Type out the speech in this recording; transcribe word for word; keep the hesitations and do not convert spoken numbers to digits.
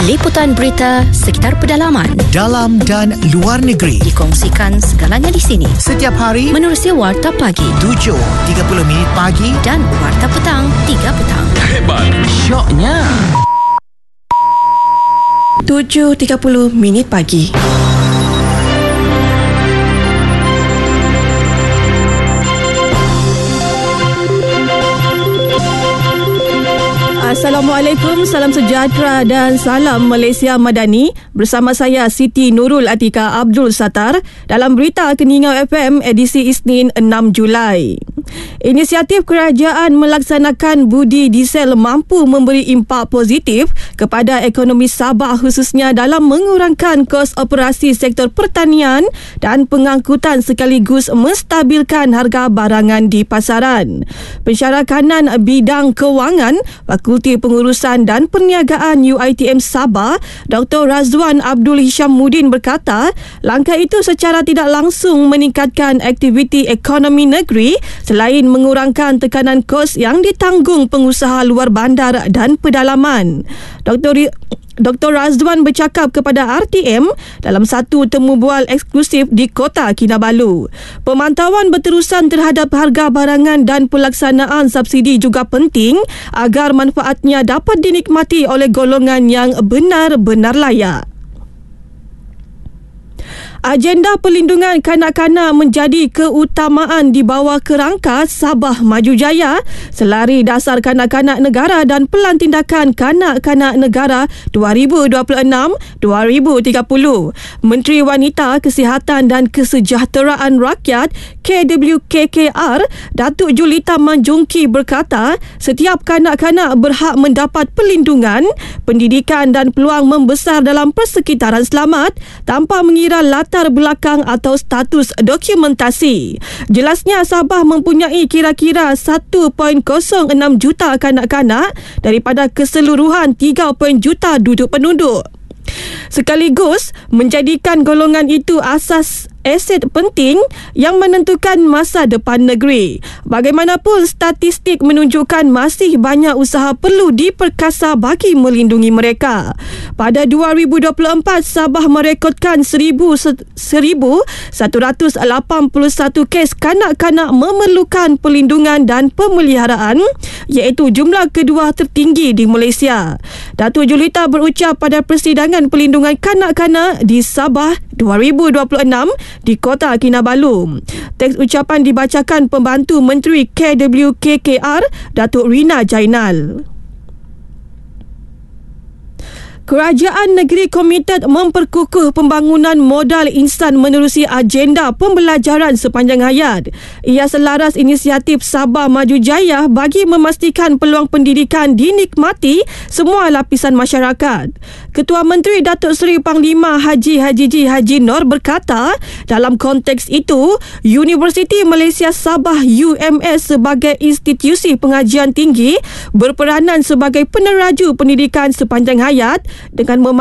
Liputan berita sekitar pedalaman, dalam dan luar negeri, dikongsikan segalanya di sini. Setiap hari menerusi Warta Pagi tujuh tiga puluh minit pagi dan Warta Petang tiga petang. Hebat, syoknya tujuh tiga puluh minit pagi. Assalamualaikum, salam sejahtera dan salam Malaysia Madani. Bersama saya Siti Nurul Atika Abdul Sattar dalam berita Keningau F M edisi Isnin enam Julai. Inisiatif kerajaan melaksanakan budi diesel mampu memberi impak positif kepada ekonomi Sabah, khususnya dalam mengurangkan kos operasi sektor pertanian dan pengangkutan sekaligus menstabilkan harga barangan di pasaran. Pensyarah kanan bidang kewangan Fakulti Pengurusan dan Perniagaan U I T M Sabah, Doktor Razwan Abdul Hishamuddin berkata, langkah itu secara tidak langsung meningkatkan aktiviti ekonomi negeri selain mengurangkan tekanan kos yang ditanggung pengusaha luar bandar dan pedalaman. Doktor Doktor Razwan bercakap kepada R T M dalam satu temu bual eksklusif di Kota Kinabalu. Pemantauan berterusan terhadap harga barangan dan pelaksanaan subsidi juga penting agar manfaatnya dapat dinikmati oleh golongan yang benar-benar layak. Agenda pelindungan kanak-kanak menjadi keutamaan di bawah kerangka Sabah Maju Jaya Selari Dasar Kanak-Kanak Negara dan Pelan Tindakan Kanak-Kanak Negara dua ribu dua puluh enam hingga dua ribu tiga puluh. Menteri Wanita, Kesihatan dan Kesejahteraan Rakyat K W K K R Datuk Julita Manjungki berkata, setiap kanak-kanak berhak mendapat perlindungan, pendidikan dan peluang membesar dalam persekitaran selamat tanpa mengira latar belakang atau status dokumentasi. Jelasnya, Sabah mempunyai kira-kira satu perpuluhan kosong enam juta kanak-kanak daripada keseluruhan tiga perpuluhan juta duduk penduduk, sekaligus menjadikan golongan itu asas aset penting yang menentukan masa depan negeri. Bagaimanapun, statistik menunjukkan masih banyak usaha perlu diperkasa bagi melindungi mereka. Pada dua ribu dua puluh empat, Sabah merekodkan seribu satu ratus lapan puluh satu kes kanak-kanak memerlukan perlindungan dan pemeliharaan, iaitu jumlah kedua tertinggi di Malaysia. Datuk Julita berucap pada persidangan pelindungan kanak-kanak di Sabah dua ribu dua puluh enam di Kota Kinabalu. Teks ucapan dibacakan Pembantu Menteri K W K K R Datuk Rina Jainal. Kerajaan negeri komited memperkukuh pembangunan modal insan menerusi agenda pembelajaran sepanjang hayat. Ia selaras inisiatif Sabah Maju Jaya bagi memastikan peluang pendidikan dinikmati semua lapisan masyarakat. Ketua Menteri Datuk Seri Panglima Haji Hajiji Haji Nor berkata, dalam konteks itu, Universiti Malaysia Sabah U M S sebagai institusi pengajian tinggi berperanan sebagai peneraju pendidikan sepanjang hayat dengan